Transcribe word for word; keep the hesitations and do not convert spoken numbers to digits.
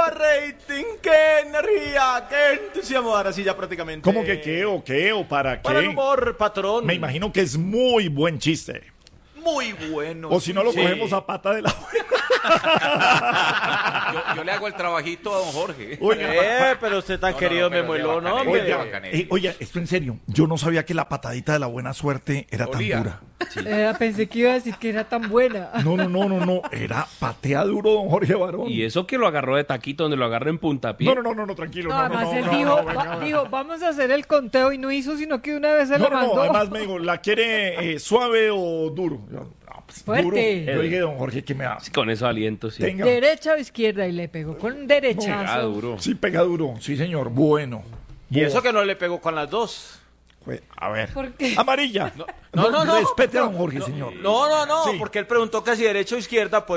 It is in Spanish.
rating! ¡Qué energía! ¡Qué entusiasmo! Ahora sí, ya prácticamente. ¿Cómo que qué o qué o para qué? Para el humor, patrón. Me imagino que es muy buen chiste. Muy bueno. O si no lo sí. cogemos a pata de la yo, yo le hago el trabajito a don Jorge. Oiga, eh, pero usted tan No, querido no, no, me pero moló, de ¿no? Bacanelli, de Oiga, Bacanelli. eh, oiga, esto en serio. Yo no sabía que la patadita de la buena suerte era Olía. tan dura. Eh, pensé que iba a decir que era tan buena. No, no, no, no, no. Era patea duro, don Jorge Barón. Y eso que lo agarró de taquito, donde lo agarró en puntapié. No, no, no, no, no, tranquilo. No, No, no, además no, él no, dijo, no, va- venga, venga. dijo, vamos a hacer el conteo y no hizo, sino que una vez se No, lo no, no, mandó. además me dijo, ¿la quiere eh, suave o duro? Yo, no, pues, Fuerte. duro. Yo dije, don Jorge, ¿qué me hace? Sí, con esos alientos, sí. Tenga. Derecha o izquierda y le pegó con derechazo. Ah, duro. Sí, pega duro. Sí, señor. Bueno. Y eso que no le pegó con las dos. Fue- A ver. ¿Por qué? Amarilla. No, no, no. Respete a don Jorge, señor. No, no, no, Sí. porque él preguntó que si derecha o izquierda, pues